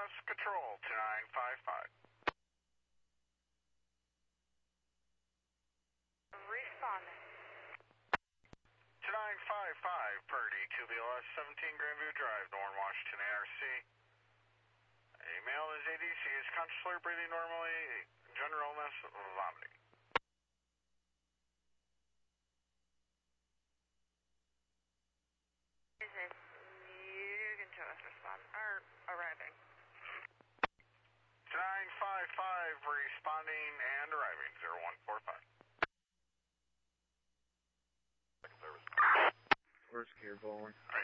West Control, 2955. Responding. 2955, Purdy, 2BLS, 17 Grandview Drive, North Washington, ARC. A male is ADC, is consciously breathing normally, general illness, vomiting. You can show us arriving. 2955, responding and arriving, 0145. First gear, Bowling.